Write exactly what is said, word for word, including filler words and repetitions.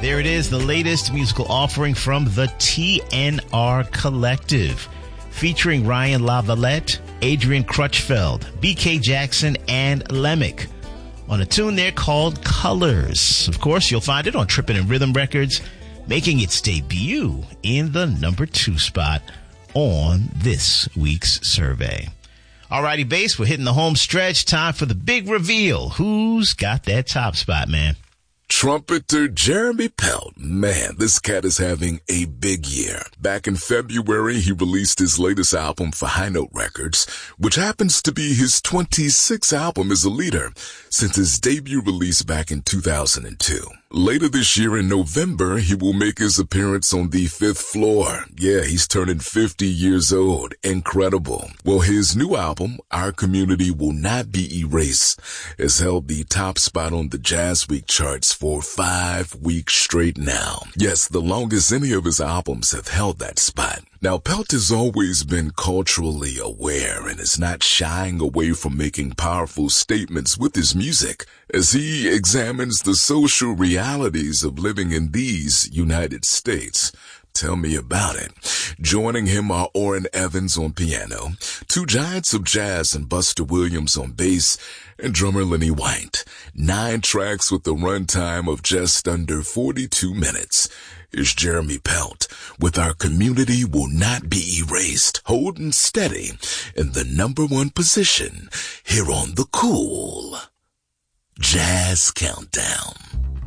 There it is, the latest musical offering from the T N R Collective, featuring Ryan LaVallette, Adrian Crutchfeld, B K Jackson, and Lemick, on a tune there called Colors. Of course, you'll find it on Trippin' and Rhythm Records, making its debut in the number two spot on this week's survey. Alrighty, Bass, we're hitting the home stretch. Time for the big reveal. Who's got that top spot, man? Trumpeter Jeremy Pelt. Man, this cat is having a big year. Back in February, he released his latest album for High Note Records, which happens to be his twenty-sixth album as a leader since his debut release back in two thousand two. Later this year in November, he will make his appearance on the fifth floor. Yeah, he's turning fifty years old. Incredible. Well, his new album, Our Community Will Not Be Erased, has held the top spot on the Jazz Week charts for five weeks straight now. Yes, the longest any of his albums have held that spot. Now, Pelt has always been culturally aware and is not shying away from making powerful statements with his music as he examines the social realities of living in these United States. Tell me about it. Joining him are Orrin Evans on piano, two giants of jazz and Buster Williams on bass, and drummer Lenny White. Nine tracks with a runtime of just under forty-two minutes. Here's Jeremy Pelt with Our Community Will Not Be Erased, holding steady in the number one position here on the Cool Jazz Countdown.